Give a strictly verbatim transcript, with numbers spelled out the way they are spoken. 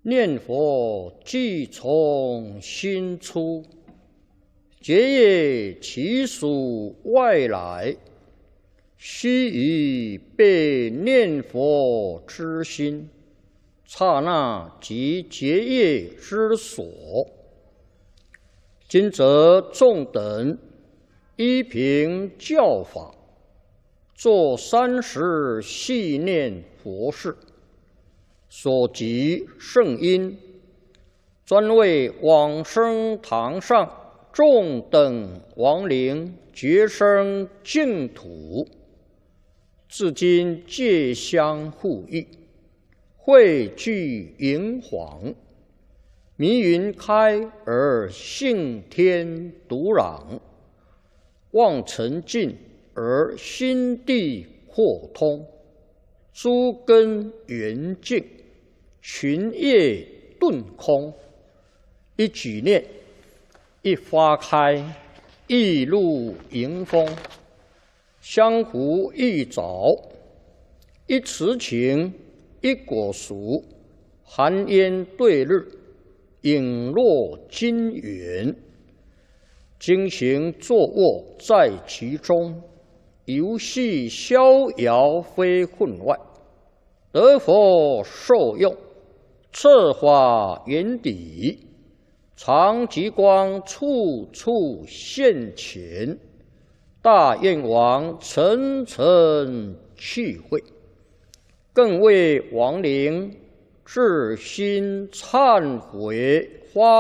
念佛即从心出，结业其属外来，须臾被念佛之心，刹那即结业之所。今则众等依凭教法，作三时系念佛事。所及圣因，专为往生堂上众等亡灵觉生净土，至今戒相护益，汇聚银黄，迷云开而性天独朗，望尘尽而心地豁通，诸根圆净，群业顿空，一举念，一花开，一露迎风，相互一早，一池情，一果熟，寒烟对日，影落金元，经行坐卧在其中，游戏逍遥非分外，得佛受用，策法圆底，常极光处处现前，大愿王层层去会，更为亡灵至心忏悔发